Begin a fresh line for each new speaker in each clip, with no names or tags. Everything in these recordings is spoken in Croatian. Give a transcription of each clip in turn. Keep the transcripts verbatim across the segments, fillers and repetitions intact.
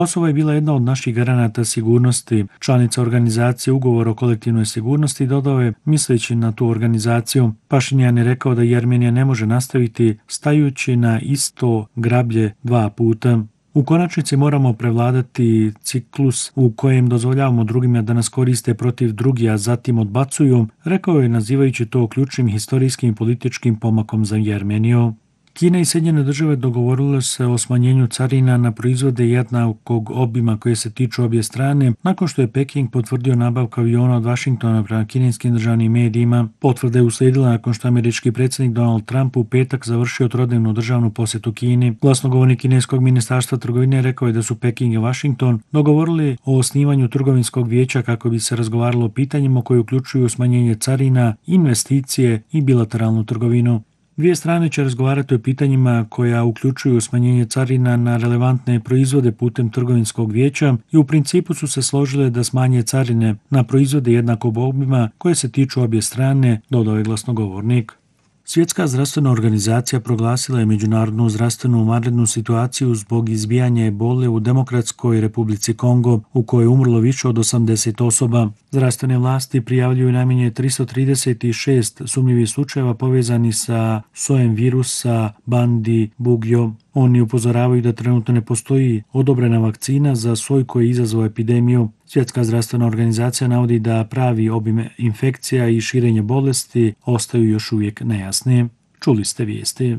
Kosovo je bila jedna od naših garanata sigurnosti, članica organizacije Ugovora o kolektivnoj sigurnosti, dodao je, misleći na tu organizaciju. Pašinjan je rekao da Jermenija ne može nastaviti stajući na isto grablje dva puta. U konačnici moramo prevladati ciklus u kojem dozvoljavamo drugima da nas koriste protiv drugih, a zatim odbacuju, rekao je nazivajući to ključnim historijskim i političkim pomakom za Jermeniju. Kina i Sjedinjene države dogovorile se o smanjenju carina na proizvode jednakog obima koje se tiču obje strane, nakon što je Peking potvrdio nabavku aviona od Vašingtona prema kineskim državnim medijima. Potvrda je uslijedila nakon što američki predsjednik Donald Trump u petak završio trodnevnu državnu posjetu Kini. Glasnogovornik kineskog ministarstva trgovine rekao je da su Peking i Vašington dogovorili o osnivanju trgovinskog vijeća kako bi se razgovaralo o pitanjima koje uključuju smanjenje carina, investicije i bilateralnu trgovinu. Dvije strane će razgovarati o pitanjima koja uključuju smanjenje carina na relevantne proizvode putem trgovinskog vijeća i u principu su se složile da smanje carine na proizvode jednakog obima koje se tiču obje strane, dodao je glasnogovornik. Svjetska zdravstvena organizacija proglasila je međunarodnu zdravstvenu vanrednu situaciju zbog izbijanja ebole u Demokratskoj Republici Kongo, u kojoj je umrlo više od osamdeset osoba. Zdravstvene vlasti prijavljuju najmanje tristo trideset šest sumnjivih slučajeva povezani sa sojem virusa Bandi Bugyo. Oni upozoravaju da trenutno ne postoji odobrena vakcina za soj koji je izazvao epidemiju. Svjetska zdravstvena organizacija navodi da pravi obim infekcija i širenje bolesti ostaju još uvijek nejasni. Čuli ste vijesti.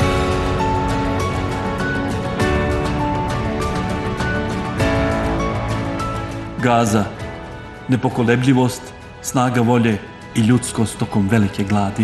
Gaza, nepokolebljivost, snaga volje i ljudskost tokom velike gladi.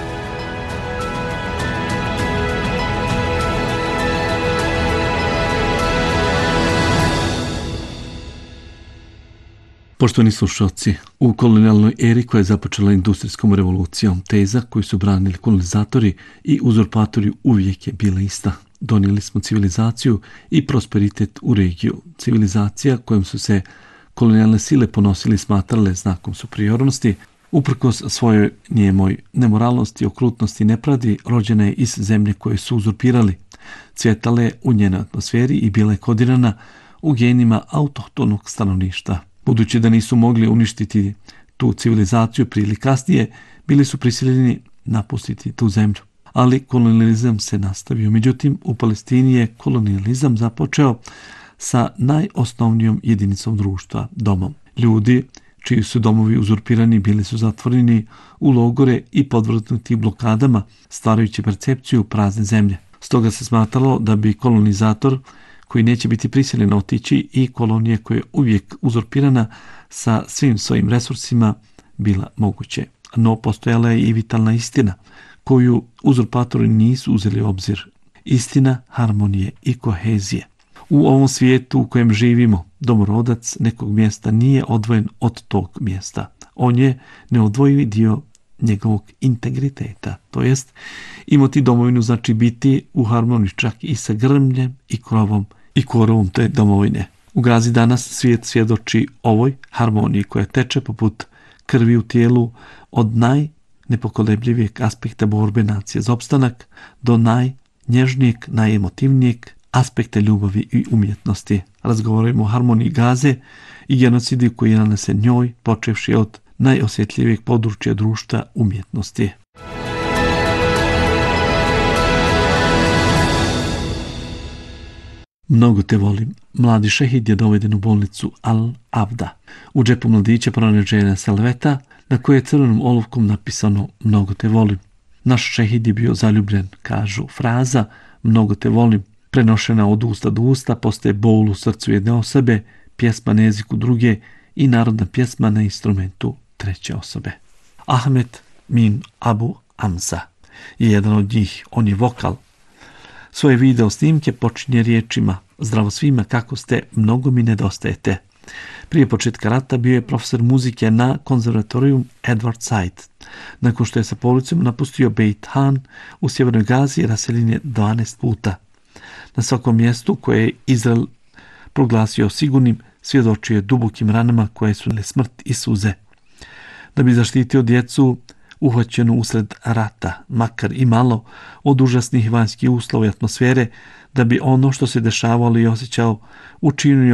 Poštovani slušalci, u kolonijalnoj eri koja je započela industrijskom revolucijom, teza koju su branili kolonizatori i uzurpatori uvijek je bila ista. Donijeli smo civilizaciju i prosperitet u regiju. Civilizacija kojom su se kolonijalne sile ponosili i smatrale znakom superiornosti, uprkos svojoj njemoj nemoralnosti, okrutnosti i nepravdi, rođena je iz zemlje koje su uzurpirali. Cvjetala je u njenoj atmosferi i bila je kodirana u genima autohtonog stanovništva. Budući da nisu mogli uništiti tu civilizaciju prije ili kasnije, bili su prisiljeni napustiti tu zemlju. Ali kolonijalizam se nastavio. Međutim, u Palestini je kolonijalizam započeo sa najosnovnijom jedinicom društva, domom. Ljudi čiji su domovi uzurpirani bili su zatvoreni u logore i podvrgnuti blokadama, stvarajući percepciju prazne zemlje. Stoga se smatralo da bi kolonizator koji neće biti prisiljen otići i kolonije koja je uvijek uzurpirana sa svim svojim resursima bila moguće. No postojala je i vitalna istina koju uzurpatori nisu uzeli u obzir. Istina harmonije i kohezije. U ovom svijetu u kojem živimo, domorodac nekog mjesta nije odvojen od tog mjesta. On je neodvojivi dio njegovog integriteta. To jest, imati domovinu znači biti u harmoniji čak i sa grmljem i krovom i korovom te domovine. U Gazi danas svijet svjedoči ovoj harmoniji koja teče poput krvi u tijelu od najnepokolebljivijeg aspekta borbe nacije za opstanak do najnježnijeg, najemotivnijeg aspekta ljubavi i umjetnosti. Razgovaramo o harmoniji Gaze i genocidi koji je nanesen njoj, počevši od najosjetljivijeg područja društva umjetnosti. Mnogo te volim. Mladi šehid je doveden u bolnicu Al-Abda. U džepu mladića pronađena salveta na kojoj je crvenom olovkom napisano mnogo te volim. Naš šehid je bio zaljubljen, kažu. Fraza mnogo te volim prenošena od usta do usta postaje bol u srcu jedne osobe, pjesma na jeziku druge i narodna pjesma na instrumentu treće osobe. Ahmed Min Abu Amza je jedan od njih. On je vokal. Svoje video snimke počinje riječima: zdravo svima, kako ste, mnogo mi nedostajete. Prije početka rata bio je profesor muzike na konzervatoriju Edward Said. Nakon što je sa policom napustio Beit Han u sjevernoj Gazi, raseljen je dvanaest puta. Na svakom mjestu koje je Izrael proglasio sigurnim, svjedočio je dubokim ranama koje su le smrt i suze. Da bi zaštitio djecu uhvaćenu usred rata, makar i malo od užasnih vanjskih uslova i atmosfere, da bi ono što se dešavalo i osjećao učinio